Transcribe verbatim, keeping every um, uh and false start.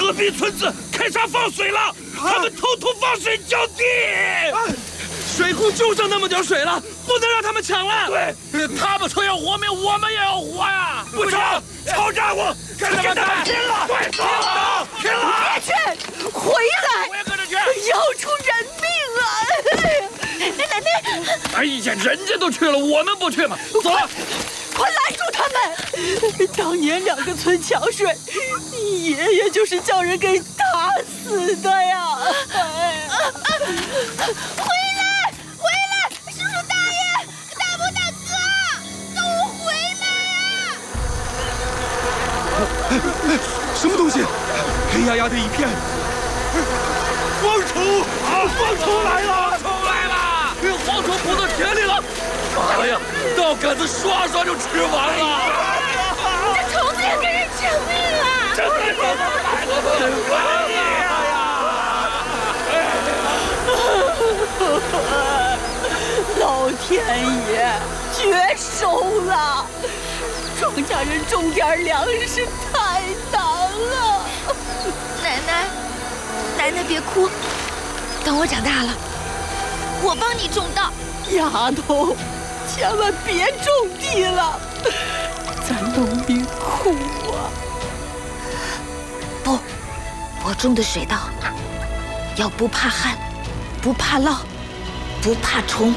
隔壁村子开闸放水了，他们偷偷放水浇地。 水库就剩那么点水了，不能让他们抢了。 对， 他们说要活命，我们也要活呀！ 不成，抄家伙，跟他们拼了！对，拼了！拼了！ 别去，回来！ 我也跟着去， 要出人命啊！奶奶， 哎呀，人家都去了，我们不去吗？走了。 快拦住他们！当年两个村抢水，你爷爷就是叫人给打死的呀！哎、回来，回来，叔叔大爷，大伯大哥，都回来啊！什么东西？黑压压的一片。 蝗虫啊！蝗虫来了！ 虫来了！蝗虫扑到田里了！哎呀，稻杆子刷刷就吃完了。 这虫子也跟人抢命啊！ 真的有来了！真烦呀！老天爷，绝收了！庄稼人种点粮食太难了。 奶奶，奶奶别哭，等我长大了，我帮你种稻。 丫头，千万别种地了，咱农民苦啊！ 不，我种的水稻要不怕旱，不怕涝，不怕虫。